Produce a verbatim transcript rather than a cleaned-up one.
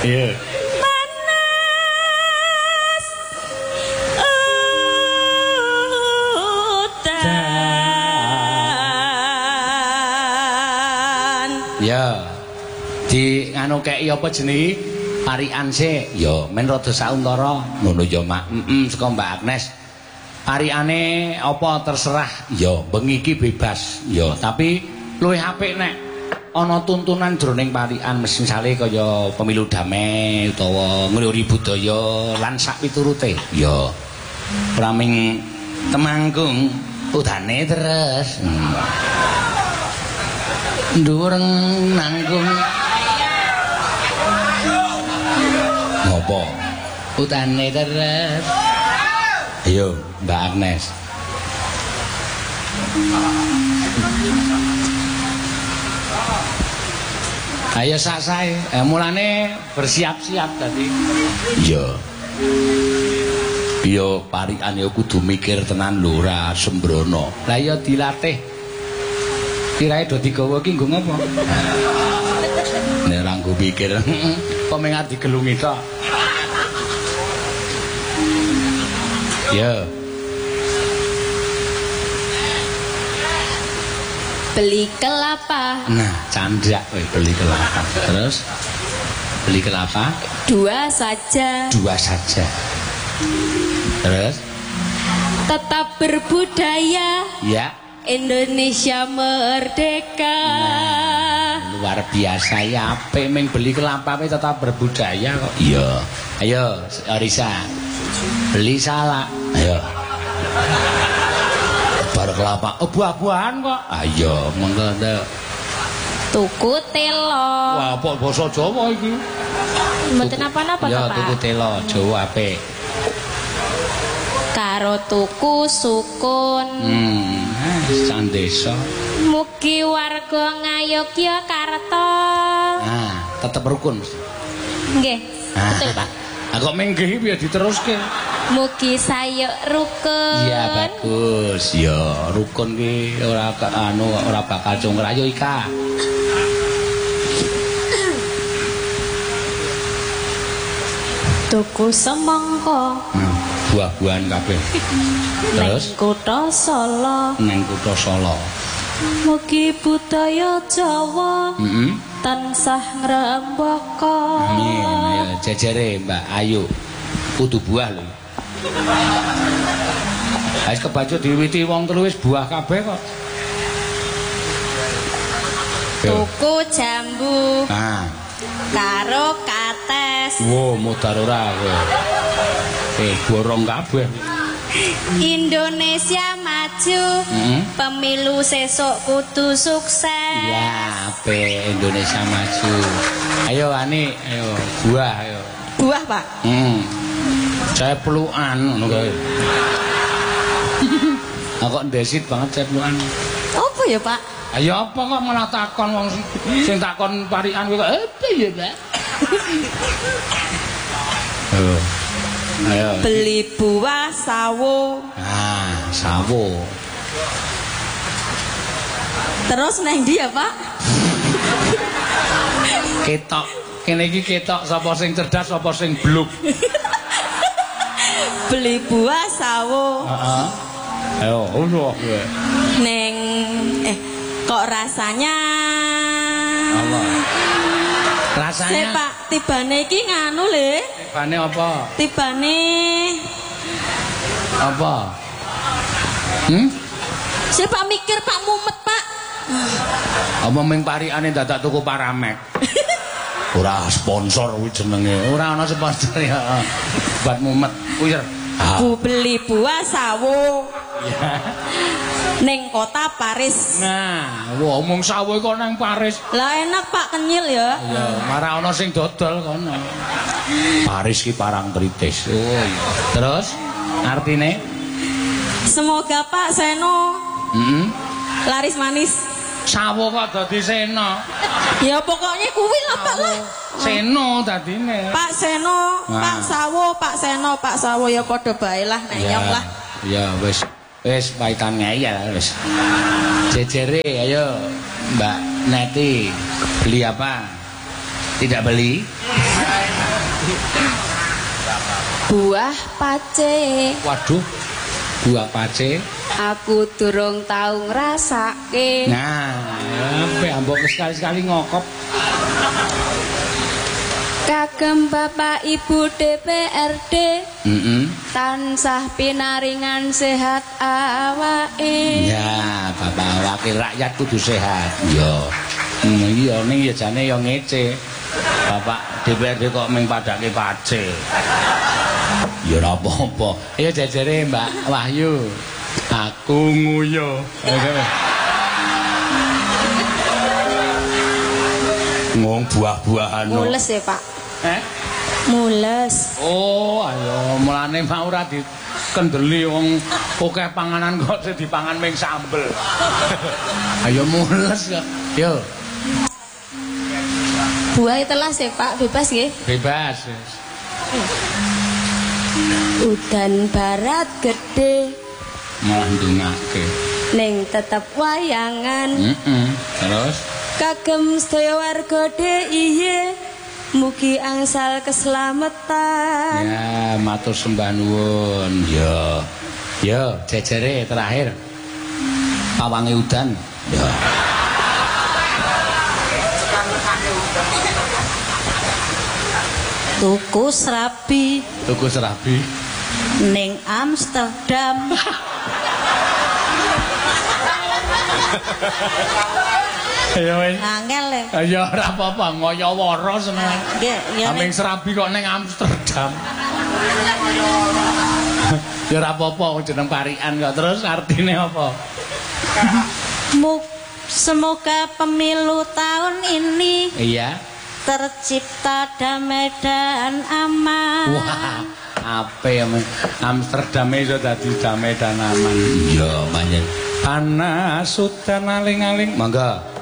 Iya. Panas udan. Ya. Di nganu kei apa jenenge? Parian sik. Ya, men rada sauntara. Ngono ya, Mak. Heeh, saka Mbak Agnes. Pariane apa terserah. Ya, bengi iki bebas. Ya, tapi luwih apik nek ana tuntunan jroning parian misale kaya pemilu damai utawa ngluri budaya lan sak piturute. Ya. Ora ming temanggung udane terus. Hmm. Dhuwur nanggung ngopo utane terus. Ayo Mbak Agnes. Ayo sak-sae eh, mulane bersiap-siap tadi. Iya. Iya parikan ya kudu mikir tenan lho ora sembrono. Lah iya dilatih. Kirae do digawa ki nggo ngopo? Nek ora nggo mikir kok mengat digelungi tok. Ya. Beli kelapa. Nah, candak kowe beli kelapa. Terus beli kelapa? Dua saja. Dua saja. Terus Tetap berbudaya. ya. Indonesia merdeka. Nah, luar biasa ya. Ape meng beli kelapa tapi tetap berbudaya kok. Iya. Ayo, Arisa. Beli salak. Ayo. Bar kelapa. Oh, buah-buahan kok. Ayo, monggo nduk. Tuku telo. Wah, apa basa Jawa iki? Mboten apa-apa, ya, Pak. tuku telo Jawa apik. Karo tuku sukun. Hmm, sandesa. Mugi warga Ngayogyakarta. Nah, tetep rukun. Nggih, betul, Pak. Aku menggih piye diteruske? Mugi sayuk rukun. Iya, bagus. Ya, rukun ki ora anu ora bakal cungrayu Ika. Tuku semangka. Hmm, buah-buahan kabeh. Terus Neng kutha Solo. neng kutha Solo. Mugi budaya Jawa Heeh. tansah ngrembaka. Amin. Ayo jejere Mbak Ayu. Kudu buah lho. Wis kebacut diwiwiti wong telu wis buah kabeh kok. Tuku jambu Nah, karo kates. wo mudar ora kowe. Eh, borong kabeh. Indonesia maju. Heeh. Pemilu sesuk kudu sukses. Ya, ape Indonesia maju. Ayo Ani, ayo buah ayo. Buah, Pak. Hmm. Saya pelukan ngono kae. Aku ndesit banget saya pelukan. Apa ya, Pak? Ayo apa kok malah takon wong sing, sing takon parikan kowe kok apa ya, Pak? Ayo. Ayo. Beli buah sawo. Nah, sawo. Terus neng dia, Pak? Ketok. Kene iki ketok sapa sing cerdas sapa sing bluk. Beli buah sawo. Heeh. Ayo, ngono kowe. Neng eh kok rasanya Apa? Se Rasanya Pak, tibane iki nganu le. tibane apa? Tibane Apa? Hmm? Se Pak mikir Pak mumet, Pak. Apa ming parikane dadak tuku Paramek? Ora sponsor kuwi jenenge. Ora ana sponsor ya. Buat mumet. Kuyer. Bu beli buah sawo. Ya. Ning kota Paris. Nah, wah omong sawo kok nang Paris. Lah enak Pak kenyil ya. Ya, marah ana sing dodol kono. Paris ki parang tritis. Oh iya. Terus artine? Semoga Pak Seno Heeh. laris manis. Sawo kok dadi seno. Ya pokoknya kuwi lah Pak lah. Seno dadine. Pak Seno, Nah. Pak Sawo, Pak Seno, Pak Sawo ya padha bae lah nek nyong lah. Ya wis wis paitan ngeyel wis. Jejere ayo Mbak Neti beli apa? Tidak beli? Buah pace. Waduh. Buah pace. Aku durung tau ngrasake. Nah, ape ambok sekali-sekali ngokop. Kagem Bapak Ibu D P R D. Heeh. Tansah pinaringan sehat awake. Ya, Bapak Wakil Rakyat kudu sehat. Yo. Hmm, iya ning ya jane yo ngece. Bapak D P R D kok ming padake pace. Ya ora apa-apa. Ayo jajare Mbak Wahyu. Aku nguyu. Ngomong buah-buahan. Mules ya, Pak. Eh? Mules. Oh, ayo mulane mau ora dikendeli wong akeh panganan kok sing dipangan ming sambel. Ayo mules kok. Yo. Buah telas ya, Pak. Bebas nggih? Bebas. Udan barat gede Malah ndungake. ning tetep wayangan. Heeh. Terus Kagem sedaya warga D I Y mugi angsal keselamatan. ya matur sembah nuwun. Yo. Yo, jejere terakhir. Pawange udan. Yo. Tuku serabi Tuku serabi. ning Amsterdam. Ayo wis. Angel ya. Ya ora apa-apa, ngoyo woro seneng. Nggih, ya Aming ning serabi kok ning Amsterdam. Ya ora apa-apa jeneng parikan kok. Terus artine apa? Muk- semoga pemilu tahun ini Iya. tercipta damai dan aman. Wah, ape ya Amsterdam iso dadi damai dan aman. Iya, manjen. Panas udan aling-aling. Monggo.